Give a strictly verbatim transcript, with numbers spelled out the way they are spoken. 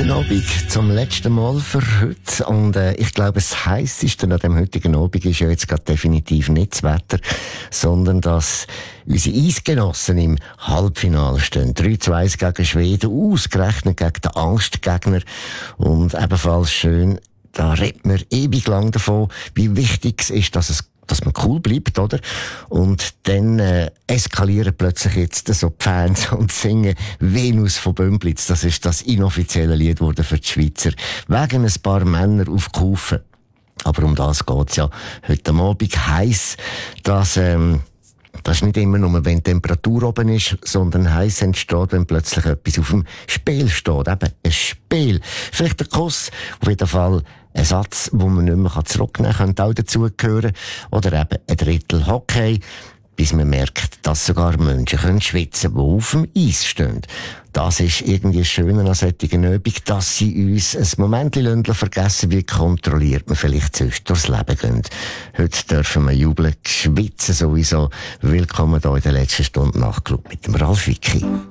Guten Abend zum letzten Mal für heute. Und äh, ich glaube, das Heisseste an dem heutigen Abend ist ja jetzt gerade definitiv nicht das Wetter, sondern dass unsere Eisgenossen im Halbfinale stehen. drei zu eins gegen Schweden, ausgerechnet gegen den Angstgegner. Und ebenfalls schön, da redet man ewig lang davon, wie wichtig es ist, dass es dass man cool bleibt, oder? Und dann äh, eskalieren plötzlich jetzt so die Fans und singen «Venus von Bömplitz». Das ist das inoffizielle Lied wurde für die Schweizer. Wegen ein paar Männer auf Kufen. Aber um das geht's ja heute Abend. Heiss, dass ähm, das ist nicht immer nur, wenn die Temperatur oben ist, sondern heiß entsteht, wenn plötzlich etwas auf dem Spiel steht. Eben ein Spiel. Vielleicht ein Kuss, auf jeden Fall ein Satz, den man nicht mehr zurücknehmen kann, könnte auch dazugehören. Oder eben ein Drittel Hockey, bis man merkt, dass sogar Menschen können schwitzen, die auf dem Eis stehen. Das ist irgendwie schön an solchen Übung, dass sie uns ein Moment vergessen, wie kontrolliert man vielleicht sonst durchs Leben gehen. Heute dürfen wir jubeln, schwitzen sowieso. Willkommen hier in der letzten Stunde Nachtclub mit dem Ralf Wicki.